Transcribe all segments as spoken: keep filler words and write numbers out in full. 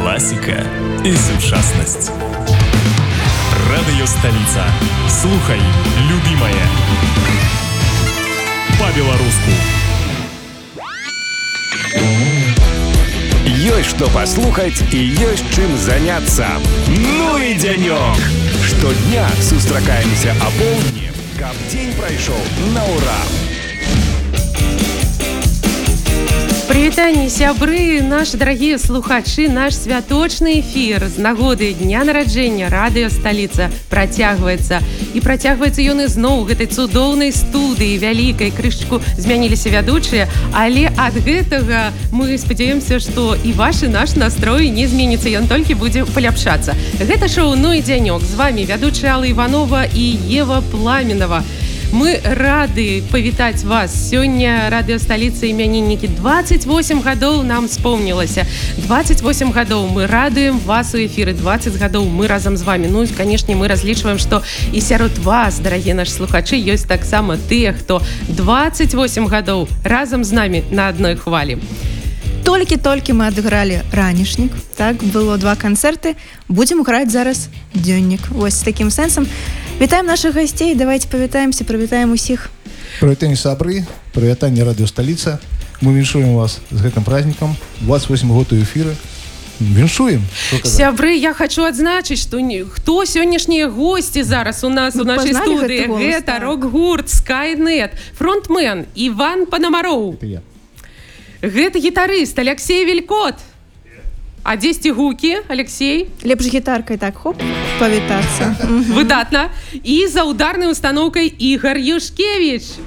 класіка і сучаснасць. Радыёсталіца. Слухай, любімае. Па-беларуску. Ёсць што паслухаць і ёсць чым заняцца. Ну і дзянёк! Штодня сустракаемся а поўдні, каб дзень прайшоў на ура. Прывітанне, сябры, наши дарагія слухачы, наш святочны эфір з нагоды дня нараджэння радыёсталіца працягваецца. І працягваецца ён ізноў у гэтай цудоўнай студыі вялікай. Крышачку змяніліся вядучыя, але ад гэтага мы спадзяёмся, што і ваш і наш настрой не зменіцца, ён толькі будзе паляпшацца. Гэта шоу «Ну і дзянёк». З вами вядучая Алла Іванова і Ева Пламенова. Мы рады павітаць вас. Сёння радыёсталіца імяніннікі. дваццаць восем гадоў нам спомнілася. дваццаць восем гадоў мы радуем вас у эфіры. дваццаць гадоў мы разам з вами. Ну, канешне, мы разлічваем, што і сярод вас, дарагія нашы слухачы, ёсць таксама тыя, хто дваццаць восем гадоў разам з намі на адной хвалі. Толькі-толькі мы адыгралі ранішнік. Так, было два канцэрты. Будзем граць зараз дзённік. Вось з такім сэнсам. Вітаем наших гостей, давайте павітаемся, прывітаем усіх. Прывітанне сябры, прывітанне радыёсталіца. Мы віншуем вас з гэтым празднікам. дваццаць восем год у эфіры. Віншуем. Сябры, я хочу адзначыць, што хто сённяшнія госці зараз у нас у нашай студыі. Гэта рок-гурт Скайнет, фронтмен Іван Панамароў. Это я. Гэта гітарыст Алексей Велькот. А дзесьці гукі, Алексей? Лепш гітаркай так, хоп, павітацца. Выдатна. І за ударнай установкай Ігор Юшкевіч.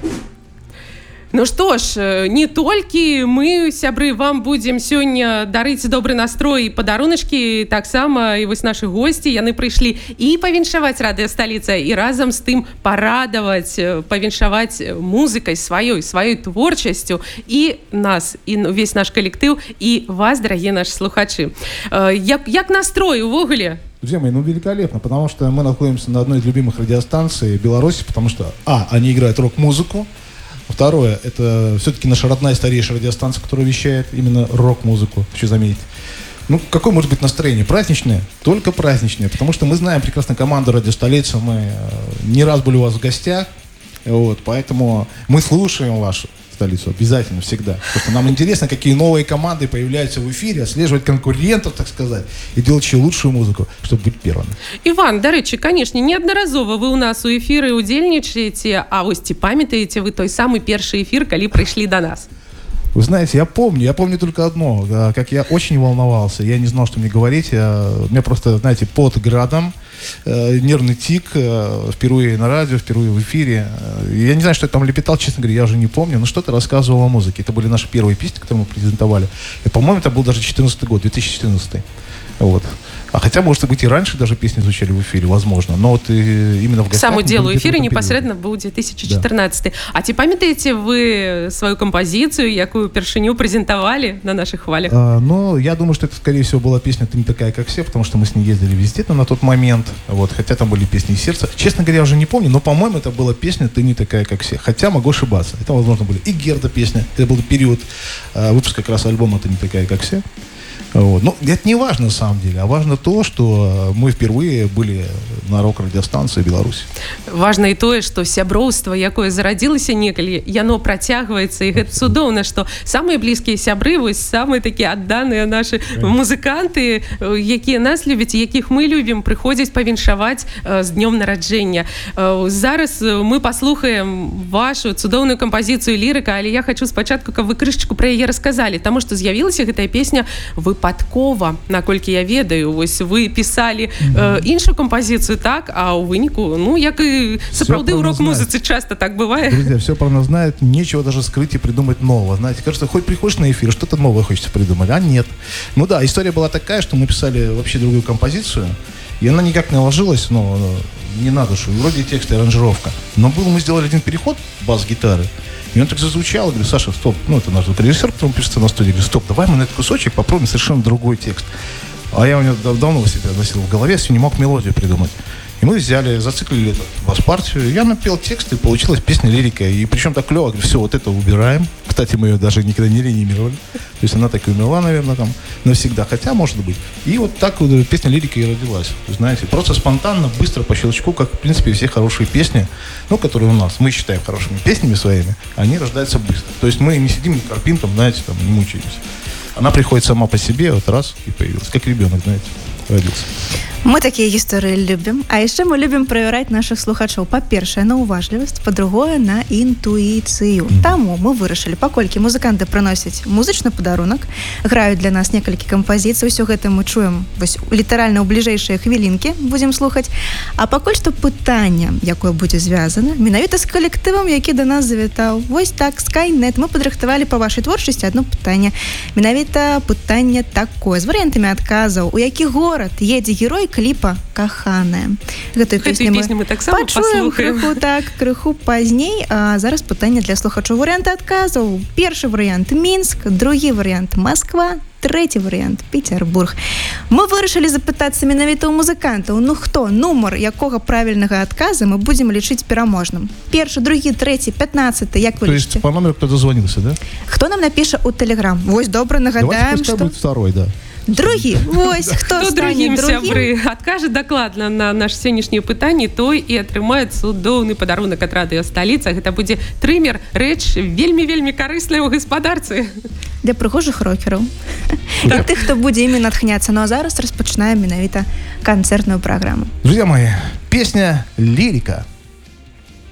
Ну што ж, не толькі мы, сябры, вам будзем сёння дарыць добры настрой і падаруначкі, таксама і вось нашы госці, яны прыйшлі і павіншаваць радыёсталіца, і разам з тым парадаваць, павіншаваць музыкай сваёй, сваёй творчасцю і нас, і увесь наш калектыў, і вас, дарагія нашы слухачы. Як, як настрой увогуле? Друзья мои, ну великолепно, потому что мы находимся на одной из любимых радиостанций Беларуси, потому что, а, они играют рок-музыку. Второе, это все-таки наша родная старейшая радиостанция, которая вещает именно рок-музыку, хочу заметить. Ну, какое может быть настроение? Праздничное? Только праздничное, потому что мы знаем прекрасно команду радиостолицы, мы не раз были у вас в гостях, вот, поэтому мы слушаем вашу столицу обязательно, всегда. Потому что нам интересно, какие новые команды появляются в эфире, отслеживать конкурентов, так сказать, и делать еще лучшую музыку, чтобы быть первым. Иван, дарэчы, конечно, неаднаразова вы у нас у эфиры удзельнічаеце, а вось ці памятаеце вы той самый першы эфир, калі прыйшлі до нас? Вы знаете, я помню, я помню только одно, как я очень волновался, я не знал, что мне говорить, я, у меня просто, знаете, под градом, э, нервный тик, э, впервые на радио, впервые в эфире. Я не знаю, что я там лепетал, честно говоря, я уже не помню, но что-то рассказывал о музыке. Это были наши первые песни, которые мы презентовали. И, по-моему, это был даже четырнадцатый год, две тысячи четырнадцатый. Вот. А хотя, может быть, и раньше даже песни звучали в эфире, возможно. Но вот и именно в гостях... Саму делу эфира непосредственно был две тысячи четырнадцатый. Да. А ці памятаеце вы свою композицию, якую першыню презентовали на наших хвалях? А, ну, я думаю, что это, скорее всего, была песня «Ты не такая, как все», потому что мы с ней ездили везде на тот момент. Вот. Хотя там были песни из сердца. Честно говоря, я уже не помню, но, по-моему, это была песня «Ты не такая, как все». Хотя могу ошибаться. Это, возможно, были и Герда песня. Это был период а, выпуска как раз альбома «Ты не такая, как все». Вот. Ну, это не важно на самом деле, а важно то, что мы впервые были на рок-радиостанцыі Беларуси. Важна і тое, што сяброўства, якое зарадзілася некалі, яно працягваецца, і гэта цудоўна, што самыя блізкія сябры, вось самыя такія адданыя нашы музыканты, якія нас любяць, якіх мы любім, прыходзяць павіншаваць з днём нараджэння. Зараз мы паслухаем вашу цудоўную кампазіцыю «Лірыка», але я хочу спачатку, каб вы крышачку пра яе расказалі, таму што з'явілася гэтая песня выпадкова, наколькі я ведаю. Вось вы пісалі э, іншую кампазіцыю, так, а ў выніку, ну, як і сапраўды ў рок-музыцы часто так бывает. Друзья, все про нас знают, нечего даже скрыть и придумать нового. Знаете, кажется, хоть приходишь на эфир, что-то новое хочется придумать, а нет. Ну да, история была такая, что мы писали вообще другую композицию, и она никак не ложилась, но не на душу, и вроде текст и аранжировка. Но был, мы сделали один переход бас-гитары, и он так зазвучал, я говорю: Саша, стоп, ну это наш режиссер, который пишется на студии, говорю: стоп, давай мы на этот кусочек попробуем совершенно другой текст. А я у него давно себя носил в голове, все не мог мелодию придумать. И мы взяли, зациклили бас-партию, я напел текст, и получилась песня «Лирика». И причем так клево, говорю: все, вот это убираем, Кстати, мы ее даже никогда не реанимировали. То есть она так и умерла, наверное, там навсегда. Хотя, может быть. И вот так вот песня «Лирика» и родилась. Вы знаете, просто спонтанно, быстро, по щелчку, как, в принципе, все хорошие песни, ну, которые у нас, мы считаем хорошими песнями своими, они рождаются быстро. То есть мы не сидим, не корпим, там, знаете, там, не мучаемся. Она приходит сама по себе, вот раз, и появилась. Как ребенок, знаете, родился. Мы такія гісторыі любім, а яшчэ мы любім правяраць нашых слухачоў, па-першае, на уважлівасць, па-другое, на інтуіцыю. Таму мы вырашылі, паколькі музыканты прыносяць музычны падарунак, граюць для нас некалькі кампазіцый, усё гэта мы чуем вось літаральна ў бліжэйшыя хвілінкі будзем слухаць, а пакуль што пытанне, якое будзе звязана менавіта з калектывам, які да нас завітаў. Вось так, Skynet, мы падрыхтавалі па вашай творчасці адно пытанне. Менавіта пытанне такое, з варыянтамі адказаў. У які горад едзе герой кліпа «Каханая». Гэтую песню мы, мы таксама пачуем паслухаем. крыху, так, крыху пазней. А зараз пытанне для слухачоў. Варыянты адказаў. Першы варыянт Мінск, другі варыянт Москва, трэці варыянт Петербург. Мы вырашылі запытацца менавіта ў музыкантаў. Ну хто, нумар якога правільнага адказа мы будзем лічыць пераможным? Першы, другі, трэці, пятнадцаты, як вы То есть лічыце? по номеру кто дозвонился, да? Хто нам напіша ў Тэлеграм? Вось добра Давайте нагадаем, пускай што... будет второй, да. Другі, вось, хто Хто стане другім другім? сябры адкажа дакладна на наш сённяшнія пытанні, той і атрымае цудоўны падарунак ад радыё «Сталіца». Гэта будзе трымер, рэч вельмі-вельмі карысная ў гаспадарцы. Для прыгожых рокераў. І тых, хто будзе імі натхняцца. Ну а зараз распачынаем менавіта канцэртную праграму. Друзья мои, песня «Лирика».